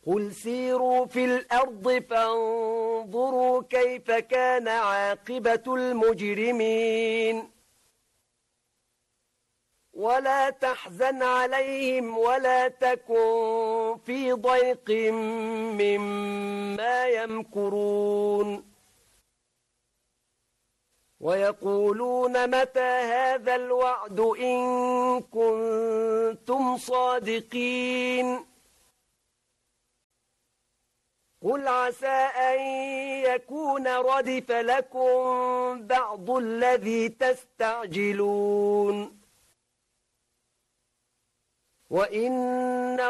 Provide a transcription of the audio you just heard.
قل سيروا في الأرض فانظروا كيف كان عاقبة المجرمين ولا تحزن عليهم ولا تكن في ضيق مما يمكرون ويقولون متى هذا الوعد إن كنتم صادقين قل عسى أن يكون ردف لكم بعض الذي تستعجلون وإن